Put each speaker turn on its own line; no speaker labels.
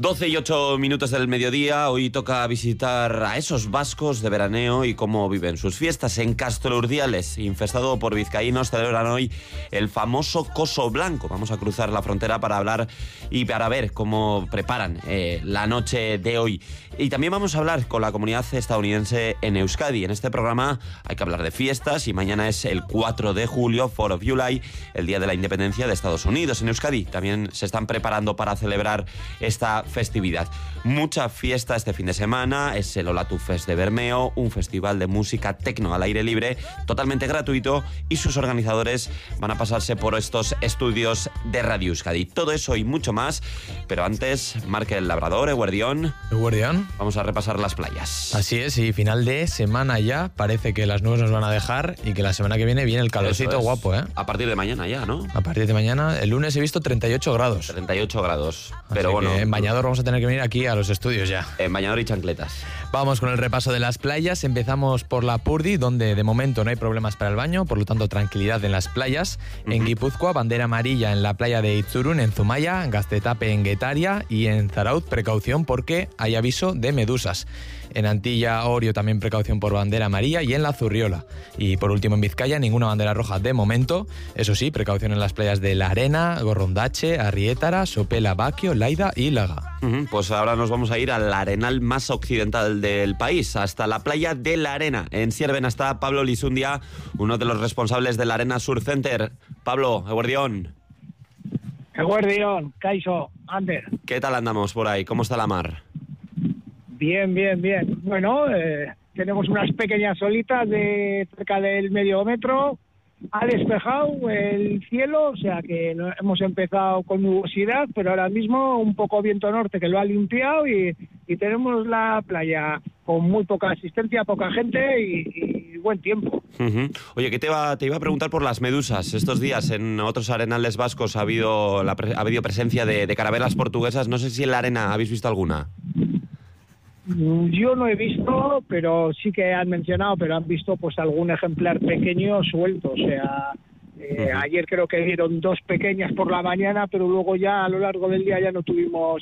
12:08 del mediodía. Hoy toca visitar a esos vascos de veraneo y cómo viven sus fiestas. En Castro Urdiales, infestado por vizcaínos, celebran hoy el famoso Coso Blanco. Vamos a cruzar la frontera para hablar y para ver cómo preparan la noche de hoy. Y también vamos a hablar con la comunidad estadounidense en Euskadi. En este programa hay que hablar de fiestas y mañana es el 4 de julio, 4 of July, el Día de la Independencia de Estados Unidos. En Euskadi también se están preparando para celebrar esta festividad. Mucha fiesta este fin de semana. Es el Olatufest de Bermeo, un festival de música tecno al aire libre, totalmente gratuito, y sus organizadores van a pasarse por estos estudios de Radio Euskadi. Todo eso y mucho más, pero antes, Marc el Labrador, Eguerdión.
Eguerdión.
Vamos a repasar las playas.
Así es, y final de semana ya. Parece que las nubes nos van a dejar y que la semana que viene el calorcito guapo, ¿eh?
A partir de mañana ya, ¿no?
A partir de mañana. El lunes he visto 38 grados.
38 grados.
Así
pero bueno,
en bañador vamos a tener que venir aquí a los estudios ya.
En bañador y chancletas.
Vamos con el repaso de las playas. Empezamos por la Purdi, donde de momento no hay problemas para el baño, por lo tanto tranquilidad en las playas. En Guipúzcoa, bandera amarilla en la playa de Itzurun, en Zumaya, Gaztetape en Guetaria, y en Zarauz precaución porque hay aviso de medusas. En Antilla, Orio, también precaución por bandera amarilla, y en la Zurriola. Y por último en Vizcaya, ninguna bandera roja de momento. Eso sí, precaución en las playas de La Arena, Gorrondache, Arriétara, Sopela, Baquio, Laida y Laga.
Pues ahora nos vamos a ir al arenal más occidental del país, hasta la playa de La Arena. En Siervena está Pablo Lisundia, uno de los responsables del Arena Sur Center. Pablo, Eguerdión.
Eguerdión, Kaixo, Ander.
¿Qué tal andamos por ahí? ¿Cómo está la mar?
Bien. Bueno, tenemos unas pequeñas olitas de cerca del medio metro. Ha despejado el cielo, o sea que hemos empezado con nubosidad, pero ahora mismo un poco viento norte que lo ha limpiado y tenemos la playa con muy poca asistencia, poca gente y buen tiempo.
Oye, que te iba a preguntar por las medusas. Estos días en otros arenales vascos ha habido presencia de carabelas portuguesas. No sé si en La Arena habéis visto alguna.
Yo no he visto, pero sí que han mencionado, pero han visto pues algún ejemplar pequeño suelto, o sea, ayer creo que vieron dos pequeñas por la mañana, pero luego ya a lo largo del día ya no tuvimos